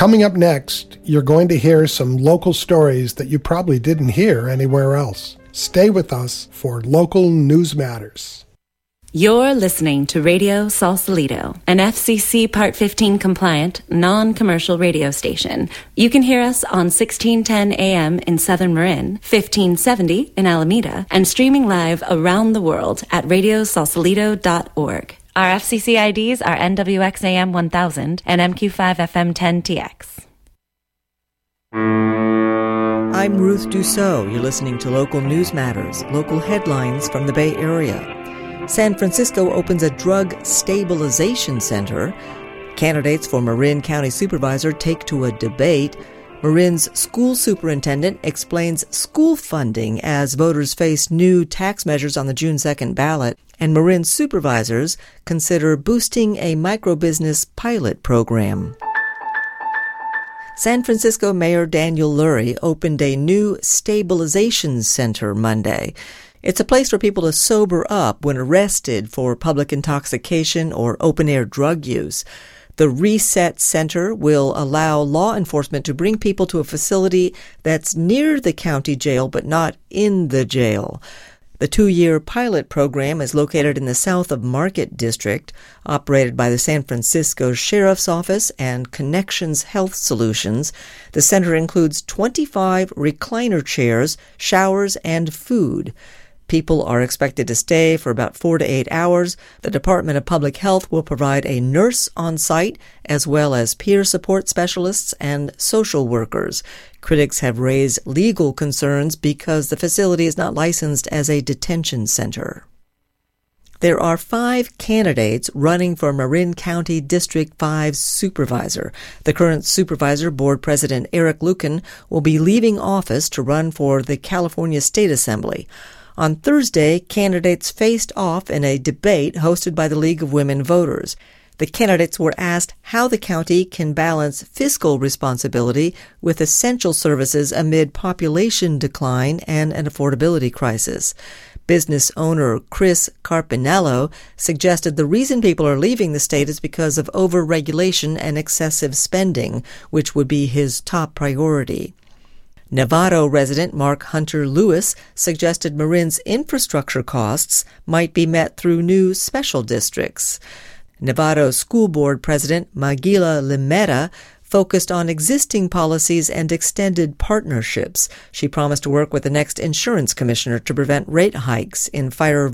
Coming up next, you're going to hear some local stories that you probably didn't hear anywhere else. Stay with us for Local News Matters. You're listening to Radio Sausalito, an FCC Part 15 compliant, non-commercial radio station. You can hear us on 1610 AM in Southern Marin, 1570 in Alameda, and streaming live around the world at radiosausalito.org. Our FCC IDs are NWXAM 1000 and MQ5FM 10TX. I'm Ruth Dussault. You're listening to Local News Matters, local headlines from the Bay Area. San Francisco opens a drug stabilization center. Candidates for Marin County Supervisor take to a debate. Marin's school superintendent explains school funding as voters face new tax measures on the June 2nd ballot. And Marin supervisors consider boosting a microbusiness pilot program. San Francisco Mayor Daniel Lurie opened a new stabilization center Monday. It's a place for people to sober up when arrested for public intoxication or open-air drug use. The Reset Center will allow law enforcement to bring people to a facility that's near the county jail but not in the jail. The 2-year pilot program is located in the south of Market District, operated by the San Francisco Sheriff's Office and Connections Health Solutions. The center includes 25 recliner chairs, showers, and food. People are expected to stay for about 4 to 8 hours. The Department of Public Health will provide a nurse on site, as well as peer support specialists and social workers. Critics have raised legal concerns because the facility is not licensed as a detention center. There are 5 candidates running for Marin County District 5 supervisor. The current supervisor, board president Eric Lucan, will be leaving office to run for the California State Assembly. On Thursday, candidates faced off in a debate hosted by the League of Women Voters. The candidates were asked how the county can balance fiscal responsibility with essential services amid population decline and an affordability crisis. Business owner Chris Carpinello suggested the reason people are leaving the state is because of over-regulation and excessive spending, which would be his top priority. Novato resident Mark Hunter Lewis suggested Marin's infrastructure costs might be met through new special districts. Novato School Board President Magila Limeta focused on existing policies and extended partnerships. She promised to work with the next insurance commissioner to prevent rate hikes in fire